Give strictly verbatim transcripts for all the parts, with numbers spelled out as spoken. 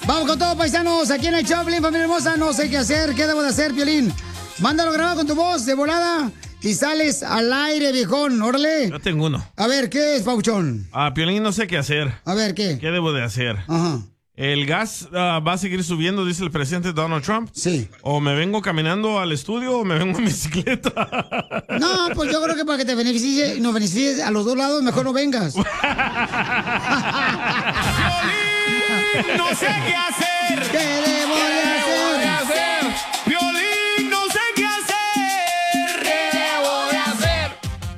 Vamos con todo, paisanos, aquí en el Choplin, familia hermosa. No sé qué hacer, qué debo de hacer, Piolín. Mándalo grabado con tu voz de volada y sales al aire, viejón. Órale. Yo tengo uno. A ver, ¿qué es, Pauchón? Ah, Piolín, no sé qué hacer. A ver, ¿qué? ¿Qué debo de hacer? Ajá. ¿El gas uh, va a seguir subiendo, dice el presidente Donald Trump? Sí. ¿O me vengo caminando al estudio o me vengo en bicicleta? No, pues yo creo que para que te beneficie y nos beneficies a los dos lados, mejor no vengas. No sé qué hacer. ¿Qué debo de hacer? hacer? Piolín, no sé qué hacer. ¿Qué debo de hacer?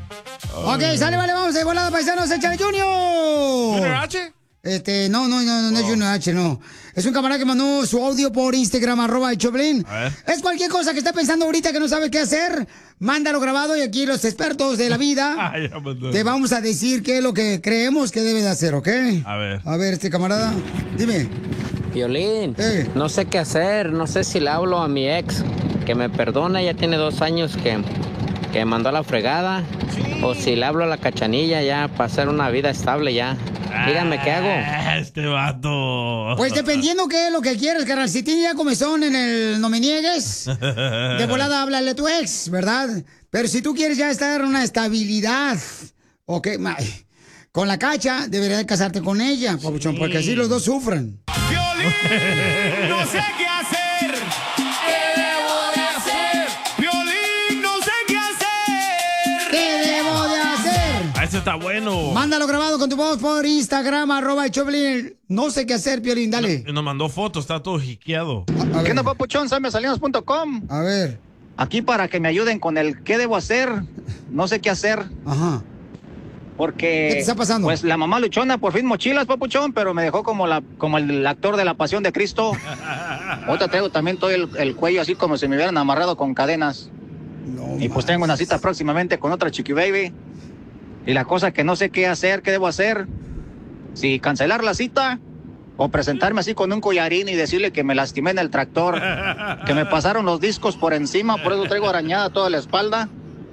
Ok, sale, vale, vamos de volada, paisanos, échale Junior. ¿Junior H? Este, no, no, no, no, no es Junior H, no. Es un camarada que mandó su audio por Instagram, arroba el Choplin. A ver. Es cualquier cosa que esté pensando ahorita que no sabe qué hacer, mándalo grabado y aquí los expertos de la vida Ah, ya mandó. te vamos a decir qué es lo que creemos que debe de hacer, ¿ok? A ver. A ver, este camarada, dime. Violín, Eh. no sé qué hacer, no sé si le hablo a mi ex, que me perdona, ya tiene dos años que, que me mandó a la fregada, o si le hablo a la Cachanilla ya para hacer una vida estable ya. Dígame qué hago. Ah, este vato. Pues dependiendo qué es lo que quieres, carnal. Si tienes ya comezón en el no me niegues, de volada háblale a tu ex, ¿verdad? Pero si tú quieres ya estar en una estabilidad, ok, ma- con la Cacha, deberías de casarte con ella, papuchón, porque así los dos sufren. Piolín, no sé qué hacer. ¿Qué debo de hacer? Piolín, no sé qué hacer. ¿Qué debo de hacer? Ah, este está bueno. Mándalo grabado con tu voz por Instagram, arroba el Choplin. No sé qué hacer, Piolín, dale. Nos mandó fotos, está todo jiqueado. A, a ¿Qué onda, ver, papuchón? Samesalinos punto com. a ver, Aquí para que me ayuden con el qué debo hacer. No sé qué hacer. ajá. Porque. ¿Qué te está pasando? Pues la mamá luchona, por fin mochilas, papuchón, pero me dejó como la como el actor de la Pasión de Cristo. Otra traigo también todo el, el cuello así como si me hubieran amarrado con cadenas. No, Y pues tengo una cita próximamente con otra chiqui baby. Y la cosa que no sé qué hacer, qué debo hacer. Si cancelar la cita o presentarme así con un collarín y decirle que me lastimé en el tractor, que me pasaron los discos por encima, por eso traigo arañada toda la espalda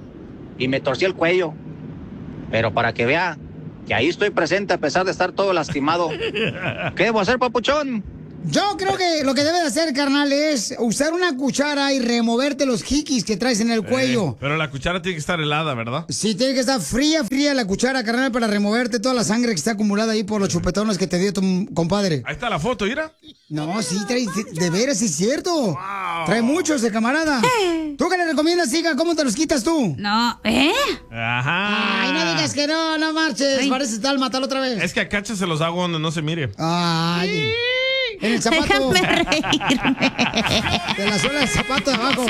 y me torcí el cuello. Pero para que vea que ahí estoy presente a pesar de estar todo lastimado. ¿Qué debo hacer, papuchón? Yo creo que lo que debes hacer, carnal, es usar una cuchara y removerte los jiquis que traes en el cuello. Eh, pero la cuchara tiene que estar helada, ¿verdad? Sí, tiene que estar fría, fría la cuchara, carnal, para removerte toda la sangre que está acumulada ahí por los chupetones que te dio tu compadre. Ahí está la foto, mira. No, sí, trae, de veras, sí es cierto. Trae mucho ese camarada. ¿Tú qué le recomiendas, hija? ¿Cómo te los quitas tú? No, ¿eh? Ajá. Ay, no digas que no, no marches. Ay. Parece tal, matalo otra vez. Es que a Cacha se los hago donde no se mire. Ay. En el zapato. Déjame reírme. De la suela del zapato de abajo.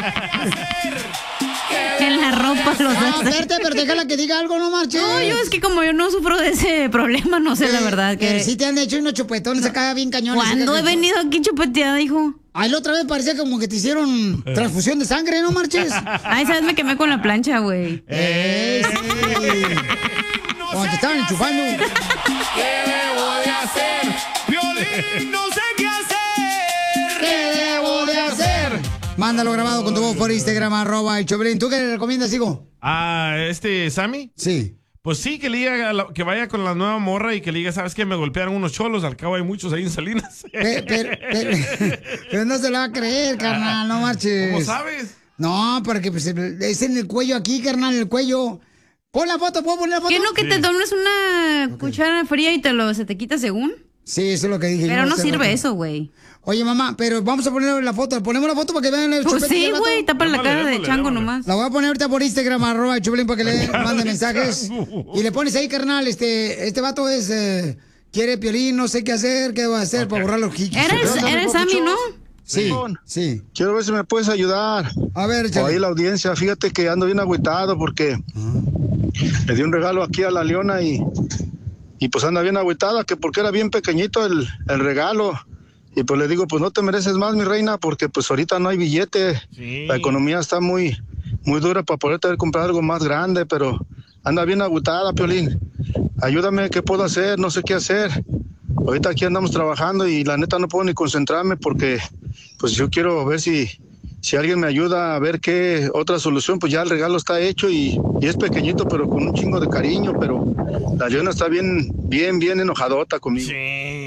En la ropa los No, hace. espérate, pero déjala que diga algo, no marches. No, yo es que como yo no sufro de ese problema, no sé la verdad Que que... sí te han hecho unos chupetones acá bien cañones. ¿Cuándo he venido aquí chupeteada, hijo? Ay, la otra vez parecía como que te hicieron transfusión de sangre, ¿no marches? Ay, sabes, me quemé con la plancha, güey. ¡Eh, sí! Cuando te estaban enchufando. ¿Qué debo de hacer? Piolín, no sé qué hacer. ¿Qué debo de hacer? Mándalo grabado con tu voz por Instagram, arroba el Choplin. ¿Tú qué le recomiendas, hijo? Ah, este, ¿Sammy? Sí. Pues sí, que, le diga a la- que vaya con la nueva morra y que le diga, ¿sabes qué? Me golpearon unos cholos, al cabo hay muchos ahí en Salinas. Pe- Pero, pero- pero no se lo va a creer, carnal, no marches. ¿Cómo sabes? No, porque pues, es en el cuello aquí, carnal, en el cuello. Pon la foto, ¿puedo poner la foto? ¿Qué no que te tomes una cuchara fría y te lo se te quita según? Sí, eso es lo que dije. Pero yo no hace sirve rato. eso, güey. Oye, mamá, pero vamos a poner la foto. Ponemos la foto para que vean el Pues chupete sí, del vato. güey, tapa la Démosle, cara de démosle, chango démosle. nomás. La voy a poner ahorita por Instagram, arroba el Choplin, para que le mande mensajes. Y le pones ahí, carnal, este, este vato es, eh, quiere Piolín, no sé qué hacer, qué va a hacer para borrar los jiquis. Era el, ¿Ok? era el Sammy, ¿no? Sí, sí. Quiero ver si me puedes ayudar. A ver, O échale. ahí la audiencia, fíjate que ando bien agüitado porque le di un regalo aquí a la Leona y, y pues anda bien agüitada, que porque era bien pequeñito el, el regalo. Y pues le digo, pues no te mereces más, mi reina, porque pues ahorita no hay billete. Sí. La economía está muy, muy dura para poder tener comprar algo más grande, pero anda bien agüitada, Piolín. Ayúdame, ¿qué puedo hacer? No sé qué hacer. Ahorita aquí andamos trabajando y la neta no puedo ni concentrarme porque pues yo quiero ver si, si alguien me ayuda a ver qué otra solución. Pues ya el regalo está hecho y, y es pequeñito, pero con un chingo de cariño, pero la Leona está bien, bien, bien enojadota conmigo. Sí.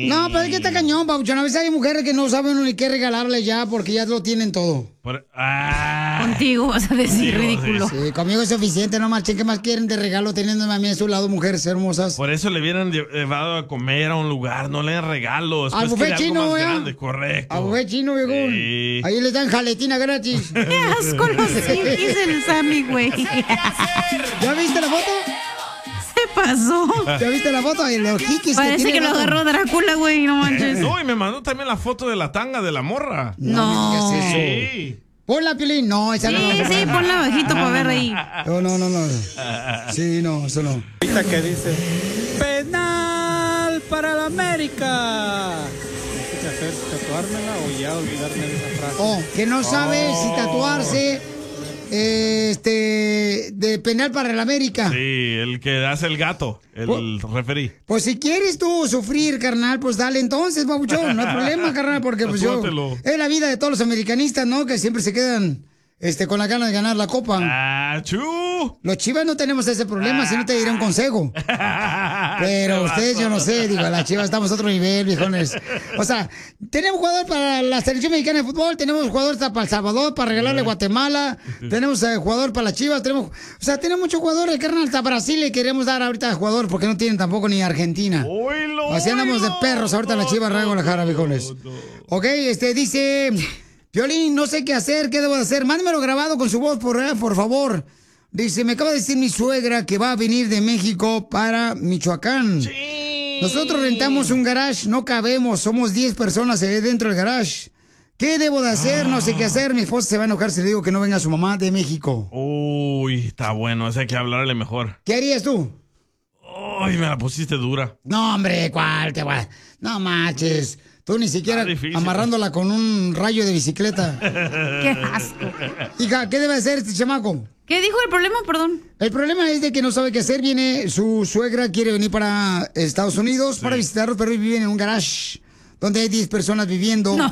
No, pero es que está cañón, Pauchón. A veces hay mujeres que no saben ni qué regalarle ya porque ya lo tienen todo. Por- ah. Contigo vas a decir Contigo, ridículo. sí. Sí, conmigo es suficiente, no marchen. ¿Qué más quieren de regalo teniéndome a mí a su lado, mujeres hermosas? Por eso le hubieran lle- llevado a comer a un lugar, no le den regalos. Al Pues buffet quiere algo chino, más ¿eh? grande, correcto. A buffet chino, viejo. Sí. Ahí les dan jaletina gratis. Qué asco los hippies del Sammy, güey. ¿Ya viste la foto? Se pasó. ¿Ya viste la foto? Y los jiquis Parece tiene que el lo vato. agarró Drácula, güey, no manches. No, y me mandó también la foto de la tanga de la morra. No, me digas eso. Sí. Ponla, Piolín. No, esa Sí, no. sí, ponla bajito para ver ahí. No, no, no, no. Sí, no, eso no. Ahorita que dice penal para la América. ¿Qué hacer? ¿Tatuármela o ya olvidarme de esa frase? Oh, que no sabe si tatuarse eh, este de penal para el América. Sí, el que hace el gato, el referí. Pues si quieres tú sufrir, carnal, pues dale entonces, babuchón. No hay problema, carnal, porque pues yo... Tatúatelo. Es la vida de todos los americanistas, ¿no? Que siempre se quedan este, con la ganas de ganar la copa. ¡Ah, chu! Los Chivas no tenemos ese problema, si no te diré un consejo. Pero ustedes, yo no sé, digo, las Chivas estamos a otro nivel, viejones. O sea, tenemos jugador para la selección mexicana de fútbol, tenemos jugador para El Salvador, para regalarle a Guatemala, tenemos eh, jugador para las Chivas, tenemos, o sea, tenemos muchos jugadores, carnal, hasta Brasil le queremos dar ahorita jugador porque no tienen tampoco ni Argentina. Oílo, Así andamos de oílo. perros ahorita las Chivas, Rayo Guadalajara, viejones. Ok, este dice, Piolín, no sé qué hacer, qué debo de hacer, mándemelo grabado con su voz, por, eh, por favor. Dice, me acaba de decir mi suegra que va a venir de México para Michoacán. Sí. Nosotros rentamos un garage, no cabemos, somos diez personas ahí dentro del garage. ¿Qué debo de hacer? No sé qué hacer. Mi esposa se va a enojar si le digo que no venga su mamá de México. Uy, está bueno, ese hay que hablarle mejor. ¿Qué harías tú? Uy, me la pusiste dura. No, hombre, ¿cuál te va? No manches. Tú ni siquiera Está difícil. amarrándola con un rayo de bicicleta. Qué asco. Hija, ¿qué debe hacer este chamaco? ¿Qué dijo el problema? Perdón. El problema es de que no sabe qué hacer. Viene, su suegra quiere venir para Estados Unidos Sí. para visitarlos, pero viven en un garage donde hay diez personas viviendo. No.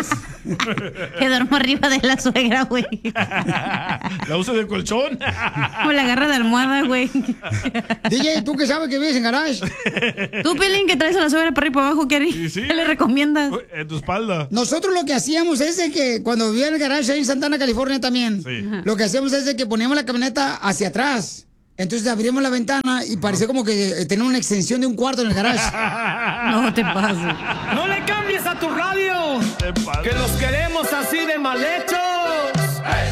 Que duermo arriba de la suegra, güey. La uso de colchón. O la agarra de almohada, güey. D J, ¿tú qué sabes que vives en garage? Tú, Pelín, que traes a la suegra para arriba y para abajo, ¿qué, harí- Sí, sí. ¿qué le recomiendas? En tu espalda. Nosotros lo que hacíamos es de que cuando vivía en el garage ahí en Santana, California también, Sí. lo que hacíamos es de que poníamos la camioneta hacia atrás. Entonces abríamos la ventana y parecía como que eh, tenía una extensión de un cuarto en el garage. No te pases. No le cambies a tu radio, Te pasa. que los queremos así de mal hechos.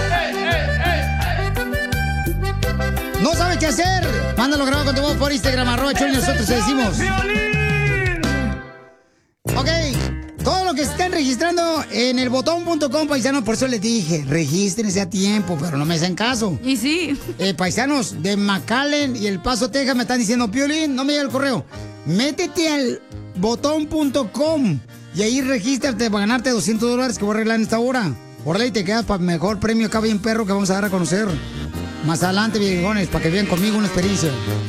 ¿No sabes qué hacer? Mándalo grabado con tu voz por Instagram, arroba Choli, nosotros te decimos. ¡Violín! Ok, todo lo que se estén registrando en el botón punto com, paisanos, por eso les dije, regístrense a tiempo, pero no me hacen caso. Y sí. Eh, paisanos de McAllen y El Paso, Texas, me están diciendo, Piolín, no me llega el correo. Métete al botón punto com y ahí regístrate para ganarte doscientos dólares que voy a arreglar en esta hora. Órale, y te quedas para mejor premio acá bien perro que vamos a dar a conocer más adelante, viejones, para que vean conmigo una experiencia.